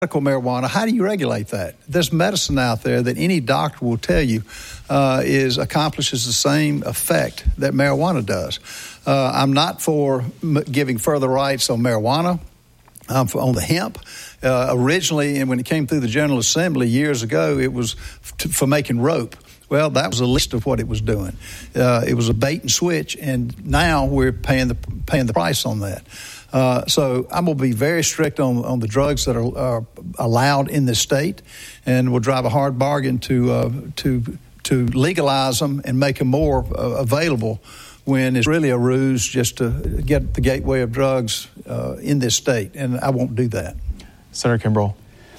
medical marijuana, how do you regulate that? There's medicine out there that any doctor will tell you accomplishes the same effect that marijuana does. I'm not for giving further rights on marijuana. I'm on the hemp. Originally, and when it came through the General Assembly years ago, it was for making rope. Well, that was a list of what it was doing. It was a bait and switch, and now we're paying the price on that. So I'm going to be very strict on the drugs that are allowed in this state, and we'll drive a hard bargain to legalize them and make them more available when it's really a ruse just to get the gateway of drugs in this state, and I won't do that. Senator Kimbrell.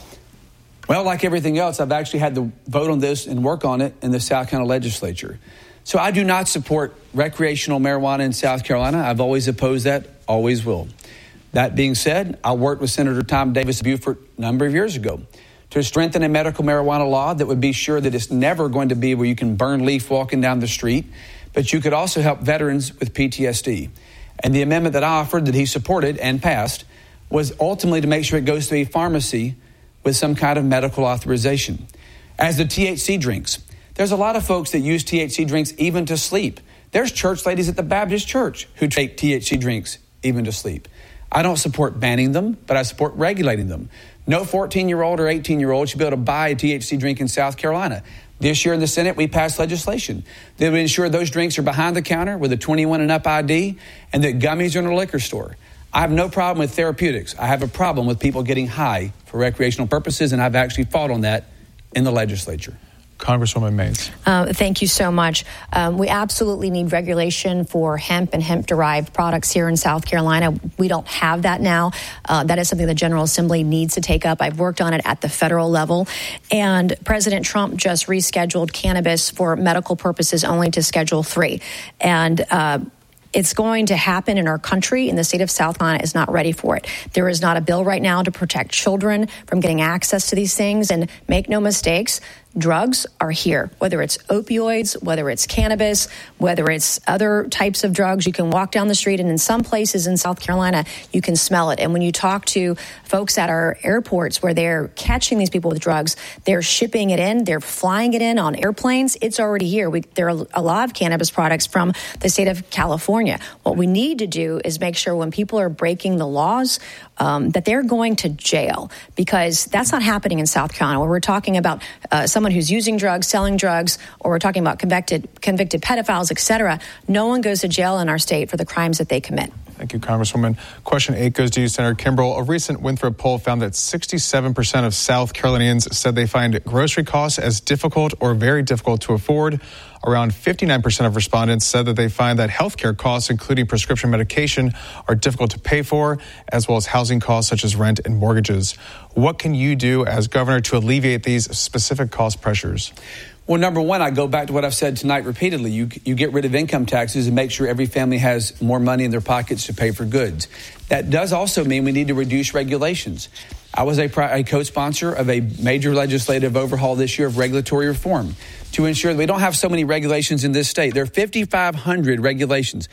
Well, like everything else, I've actually had to vote on this and work on it in the South Carolina legislature. So I do not support recreational marijuana in South Carolina. I've always opposed that, always will. That being said, I worked with Senator Tom Davis of Beaufort a number of years ago to strengthen a medical marijuana law that would be sure that it's never going to be where you can burn leaf walking down the street, but you could also help veterans with PTSD. And the amendment that I offered that he supported and passed was ultimately to make sure it goes to a pharmacy with some kind of medical authorization. As the THC drinks, there's a lot of folks that use THC drinks even to sleep. There's church ladies at the Baptist church who take THC drinks even to sleep. I don't support banning them, but I support regulating them. No 14-year-old or 18-year-old should be able to buy a THC drink in South Carolina. This year in the Senate, we passed legislation that would ensure those drinks are behind the counter with a 21 and up ID and that gummies are in a liquor store. I have no problem with therapeutics. I have a problem with people getting high for recreational purposes, and I've actually fought on that in the legislature. Congresswoman Mays. Thank you so much. We absolutely need regulation for hemp and hemp-derived products here in South Carolina. We don't have that now. That is something the General Assembly needs to take up. I've worked on it at the federal level. And President Trump just rescheduled cannabis for medical purposes only to Schedule 3. And it's going to happen in our country, and the state of South Carolina is not ready for it. There is not a bill right now to protect children from getting access to these things. And make no mistakes, drugs are here, whether it's opioids, whether it's cannabis, whether it's other types of drugs. You can walk down the street, and in some places in South Carolina, you can smell it. And when you talk to folks at our airports where they're catching these people with drugs, they're shipping it in, they're flying it in on airplanes. It's already here. There are a lot of cannabis products from the state of California. What we need to do is make sure when people are breaking the laws, that they're going to jail, because that's not happening in South Carolina, where we're talking about someone who's using drugs, selling drugs, or we're talking about convicted pedophiles, etc. No one goes to jail in our state for the crimes that they commit. Thank you, Congresswoman. Question 8 goes to you, Senator Kimbrell. A recent Winthrop poll found that 67% of South Carolinians said they find grocery costs as difficult or very difficult to afford. Around 59% of respondents said that they find that healthcare costs, including prescription medication, are difficult to pay for, as well as housing costs such as rent and mortgages. What can you do as governor to alleviate these specific cost pressures? Well, number one, I go back to what I've said tonight repeatedly. You get rid of income taxes and make sure every family has more money in their pockets to pay for goods. That does also mean we need to reduce regulations. I was a co-sponsor of a major legislative overhaul this year of regulatory reform to ensure that we don't have so many regulations in this state. There are 5,500 regulations.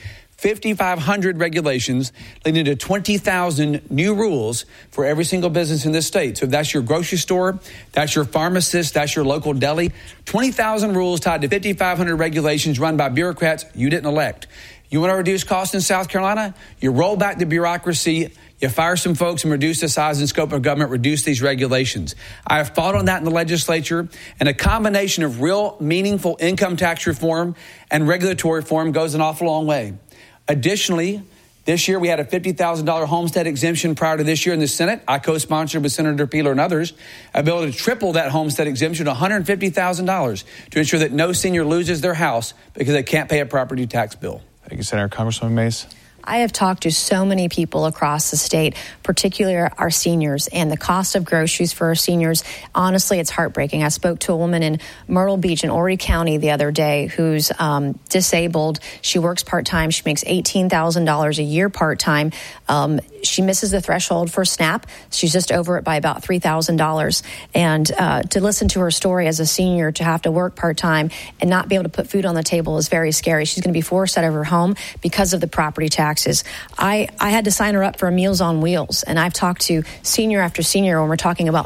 5,500 regulations leading to 20,000 new rules for every single business in this state. So if that's your grocery store, that's your pharmacist, that's your local deli, 20,000 rules tied to 5,500 regulations run by bureaucrats you didn't elect. You want to reduce costs in South Carolina? You roll back the bureaucracy, you fire some folks and reduce the size and scope of government, reduce these regulations. I have fought on that in the legislature, and a combination of real meaningful income tax reform and regulatory reform goes an awful long way. Additionally, this year we had a $50,000 homestead exemption prior to this year in the Senate. I co-sponsored with Senator Peeler and others a bill to triple that homestead exemption to $150,000 to ensure that no senior loses their house because they can't pay a property tax bill. Thank you, Senator. Congresswoman Mays. I have talked to so many people across the state, particularly our seniors, and the cost of groceries for our seniors. Honestly, it's heartbreaking. I spoke to a woman in Myrtle Beach in Horry County the other day who's disabled. She works part-time. She makes $18,000 a year part-time. She misses the threshold for SNAP. She's just over it by about $3,000. And to listen to her story as a senior, to have to work part-time and not be able to put food on the table is very scary. She's going to be forced out of her home because of the property taxes. I had to sign her up for Meals on Wheels, and I've talked to senior after senior when we're talking about